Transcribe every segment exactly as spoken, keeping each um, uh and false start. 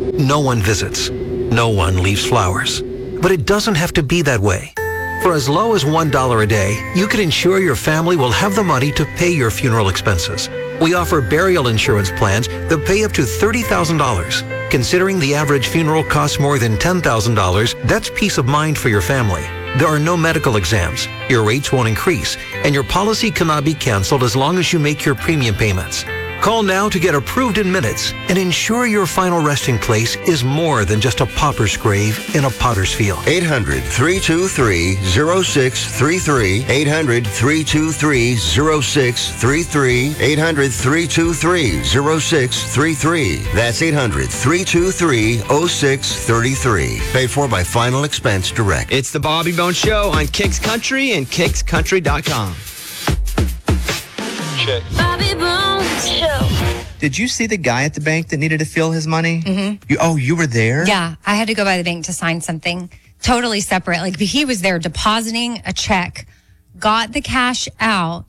No one visits. No one leaves flowers. But it doesn't have to be that way. For as low as one dollar a day, you can ensure your family will have the money to pay your funeral expenses. We offer burial insurance plans that pay up to thirty thousand dollars. Considering the average funeral costs more than ten thousand dollars, that's peace of mind for your family. There are no medical exams, your rates won't increase, and your policy cannot be canceled as long as you make your premium payments. Call now to get approved in minutes and ensure your final resting place is more than just a pauper's grave in a potter's field. eight hundred, three two three, zero six three three. eight hundred, three two three, zero six three three. eight hundred, three two three, zero six three three. That's eight hundred, three two three, zero six three three. Paid for by Final Expense Direct. It's the Bobby Bone Show on Kicks Country and kicks country dot com. Check. Bobby Bones Show. Did you see the guy at the bank that needed to fill his money? Mm-hmm. You, oh, you were there? Yeah, I had to go by the bank to sign something totally separate. Like he was there depositing a check, got the cash out,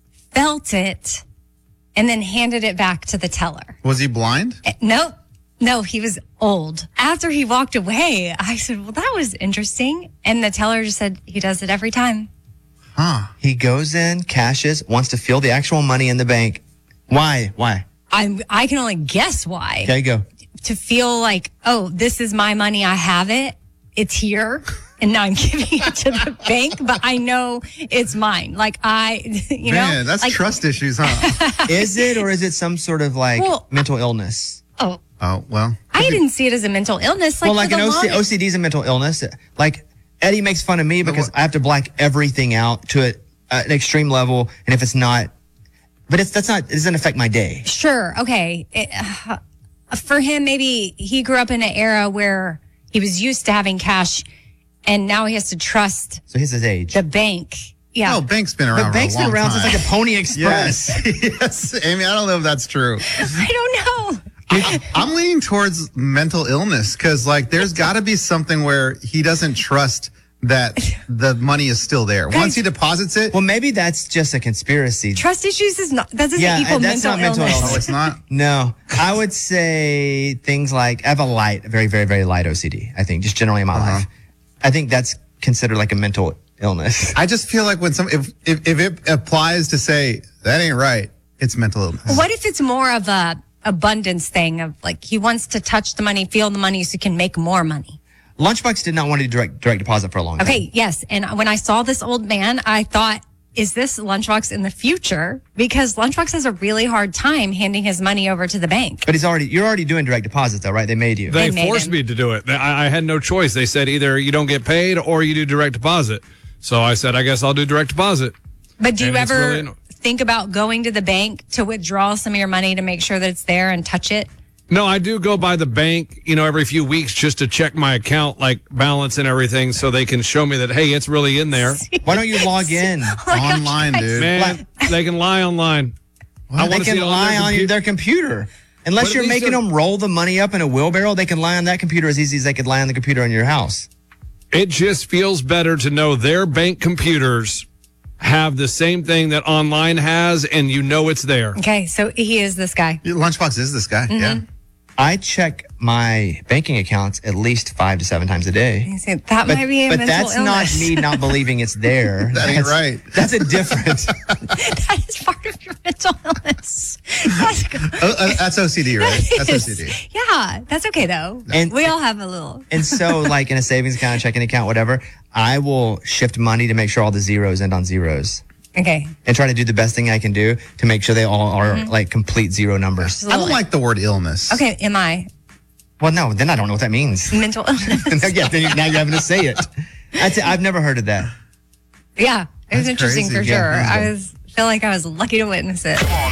felt it, and then handed it back to the teller. Was he blind? Uh, no, no, he was old. After he walked away, I said, well, that was interesting. And the teller just said he does it every time. Huh. He goes in, cashes, wants to feel the actual money in the bank. Why? Why? I'm, I can only guess why. Okay, go. To feel like, oh, this is my money. I have it. It's here. And now I'm giving it to the bank, but I know it's mine. Like I, you know. Man, that's like, trust issues, huh? Is it, or is it some sort of like well, mental illness? Oh. Oh, well. I didn't see it as a mental illness. Like well, like an an O C- O C D is a mental illness. Like Eddie makes fun of me because I have to black everything out to a, an extreme level. And if it's not, but it's, that's not, it doesn't affect my day. Sure. Okay. It, uh, for him, maybe he grew up in an era where he was used to having cash and now he has to trust. So he's his age. The bank. Yeah. Oh, bank's been around The bank's for a long been around time. since like the Pony Express. Yes. Yes. Amy, I don't know if that's true. I don't know. I'm leaning towards mental illness because, like, there's got to be something where he doesn't trust that the money is still there. Guys, Once he deposits it. Well, maybe that's just a conspiracy. Trust issues is not, that doesn't Yeah, equal that's mental not mental illness. illness. Oh, it's not? No, I would say things like I have a light, a very, very, very light O C D, I think, just generally in my Uh-huh. life. I think that's considered like a mental illness. I just feel like when some, if, if, if it applies to say that ain't right, it's mental illness. What if it's more of a abundance thing of like he wants to touch the money, feel the money so he can make more money? Lunchbox did not want to do direct, direct deposit for a long time. Okay, yes. And when I saw this old man, I thought, is this Lunchbox in the future? Because Lunchbox has a really hard time handing his money over to the bank. But he's already, you're already doing direct deposit though, right? They made you. They, They made forced him. me to do it. I, I had no choice. They said either you don't get paid or you do direct deposit. So I said, I guess I'll do direct deposit. But do you And it's ever really anno- think about going to the bank to withdraw some of your money to make sure that it's there and touch it? No, I do go by the bank, you know, every few weeks just to check my account, like balance and everything, so they can show me that, hey, it's really in there. Why don't you log in Online, dude. Man, they can lie online. I They want to see can it on lie their on computer. their computer. Unless But you're at least making they're- them roll the money up in a wheelbarrow, they can lie on that computer as easy as they could lie on the computer in your house. It just feels better to know their bank computers have the same thing that online has, and you know it's there. Okay, so he is this guy. Lunchbox is this guy. Yeah. I check my banking accounts at least five to seven times a day. You say, that But, might be a but mental that's illness. not me not believing it's there. That ain't That's- right. That's a different. That is part of your mental illness. That's, Uh, uh, that's O C D, right? That's O C D. yeah, that's okay though. And- we all have a little. And so, like in a savings account, checking account, whatever, I will shift money to make sure all the zeros end on zeros. Okay. And try to do the best thing I can do to make sure they all are Mm-hmm. like complete zero numbers. I don't like the word illness. Okay, am I Well, no, then I don't know what that means. mental illness? yeah, then you, now you're having to say it. That's it. I've never heard of that. Yeah, it was That's interesting crazy. for Yeah, sure. that's I good. was feel like I was lucky to witness it.